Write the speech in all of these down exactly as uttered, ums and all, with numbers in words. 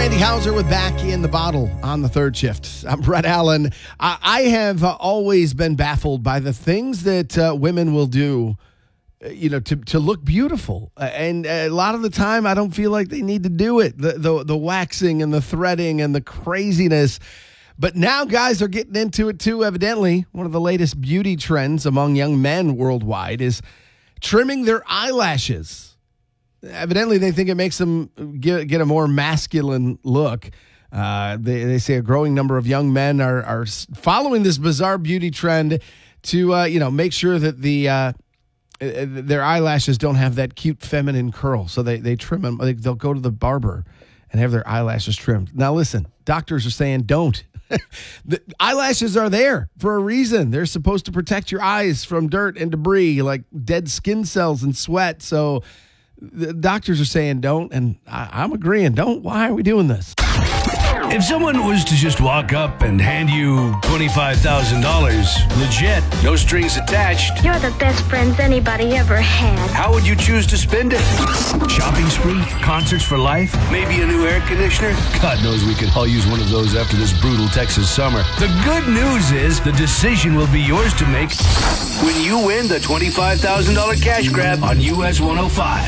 Randy Hauser with Back in the Bottle on the third shift. I'm Brett Allen. I, I have uh, always been baffled by the things that uh, women will do, uh, you know, to, to look beautiful. Uh, and a lot of the time, I don't feel like they need to do it. The, the the waxing and the threading and the craziness. But now guys are getting into it too, evidently. One of the latest beauty trends among young men worldwide is trimming their eyelashes. Evidently, they think it makes them get, get a more masculine look. Uh, they, they say a growing number of young men are, are following this bizarre beauty trend to, uh, you know, make sure that the uh, their eyelashes don't have that cute feminine curl. So they, they trim them. They'll go to the barber and have their eyelashes trimmed. Now, listen, doctors are saying don't. The eyelashes are there for a reason. They're supposed to protect your eyes from dirt and debris like dead skin cells and sweat. So the doctors are saying don't, and I, I'm agreeing don't. Why are we doing this? If someone was to just walk up and hand you twenty-five thousand dollars, legit, no strings attached, You're the best friends anybody ever had. how would you choose to spend it? Shopping spree? Concerts for life? Maybe a new air conditioner? God knows we could all use one of those after this brutal Texas summer. The good news is the decision will be yours to make when you win the twenty-five thousand dollars cash grab on U S one oh five.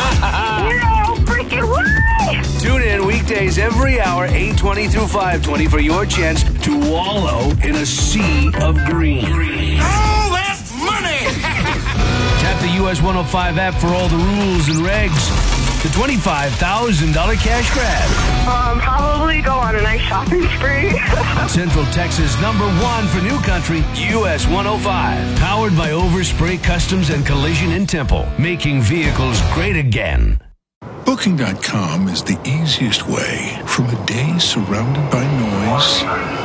No freaking way! Tune in weekdays every hour, eight twenty through five twenty, for your chance to wallow in a sea of green. Oh, that's money! Tap the U S one oh five app for all the rules and regs. The twenty-five thousand dollars cash grab. Um, probably go on a nice shopping spree. Central Texas number one for new country, U S one oh five. Powered by Overspray Customs and Collision in Temple. Making vehicles great again. Booking dot com is the easiest way from a day surrounded by noise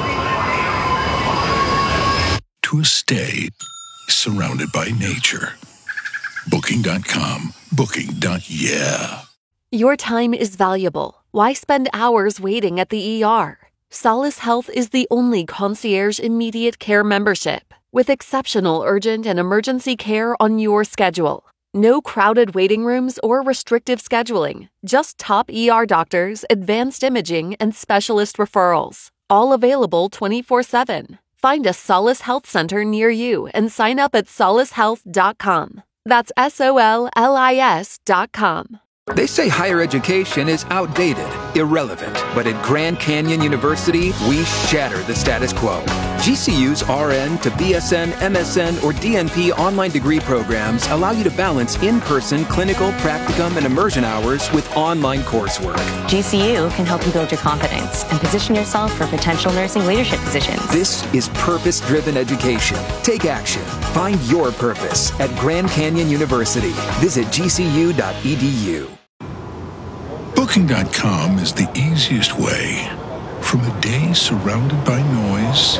to a stay surrounded by nature. Booking dot com. Booking. Yeah. Your time is valuable. Why spend hours waiting at the E R? Solace Health is the only concierge immediate care membership with exceptional urgent and emergency care on your schedule. No crowded waiting rooms or restrictive scheduling. Just top E R doctors, advanced imaging, and specialist referrals. All available twenty-four seven. Find a Solace Health Center near you and sign up at solace health dot com. That's S O L L I S dot com. They say higher education is outdated, irrelevant, but at Grand Canyon University, we shatter the status quo. G C U's R N to B S N, M S N, or D N P online degree programs allow you to balance in-person clinical, practicum, and immersion hours with online coursework. G C U can help you build your confidence and position yourself for potential nursing leadership positions. This is purpose-driven education. Take action. Find your purpose at Grand Canyon University. Visit G C U dot E D U. Booking dot com is the easiest way from a day surrounded by noise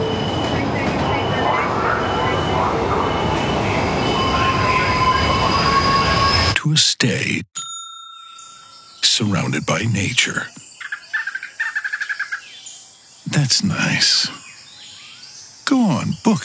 to a stay surrounded by nature. That's nice. Go on, book